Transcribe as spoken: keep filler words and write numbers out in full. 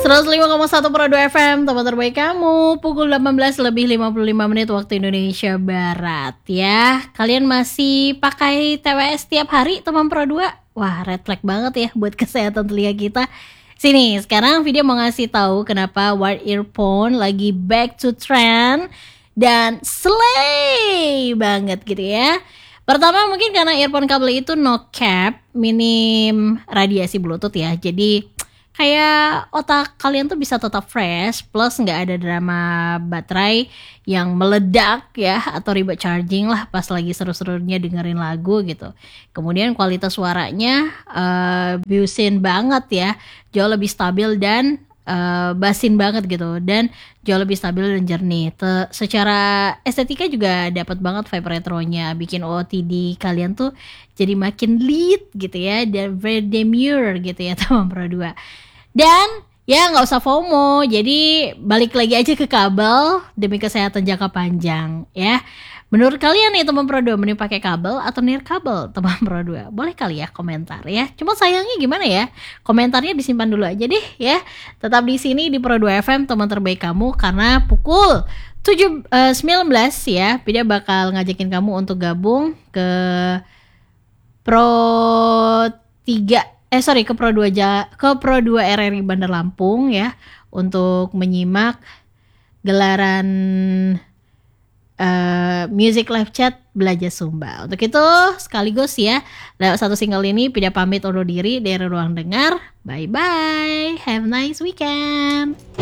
seratus lima koma satu Pro dua F M, tempat terbaik kamu. Pukul delapan belas lebih lima puluh lima menit waktu Indonesia Barat ya. Kalian masih pakai T W S tiap hari teman Pro dua? Wah, red flag banget ya buat kesehatan telinga kita. Sini, sekarang video mau ngasih tahu kenapa wired earphone lagi back to trend dan slay banget gitu ya. Pertama mungkin karena earphone kabel itu no cap, minim radiasi Bluetooth ya. Jadi kayak otak kalian tuh bisa tetap fresh, plus nggak ada drama baterai yang meledak ya, atau ribet charging lah pas lagi seru-serunya dengerin lagu gitu. Kemudian kualitas suaranya uh, built-in banget ya, jauh lebih stabil dan uh, basin banget gitu, dan jauh lebih stabil dan jernih. Te- secara estetika juga dapat banget vibe retronya, bikin O O T D kalian tuh jadi makin lit gitu ya, dan very demure gitu ya teman Pro dua. Dan ya nggak usah FOMO, jadi balik lagi aja ke kabel demi kesehatan jangka panjang ya. Menurut kalian nih teman Pro dua, mending pakai kabel atau nir kabel teman Pro dua? Boleh kali ya komentar ya. Cuma sayangnya gimana ya? Komentarnya disimpan dulu aja deh ya. Tetap di sini di Pro dua F M, teman terbaik kamu, karena pukul tujuh, uh, sembilan belas ya, Pida bakal ngajakin kamu untuk gabung ke Pro tiga Eh sorry ke Pro dua ja, ke Pro dua R R I Bandar Lampung ya, untuk menyimak gelaran uh, music live chat belajar Sumba. Untuk itu sekaligus ya, lewat satu single ini Pida pamit undur diri dari ruang dengar. Bye bye, have a nice weekend.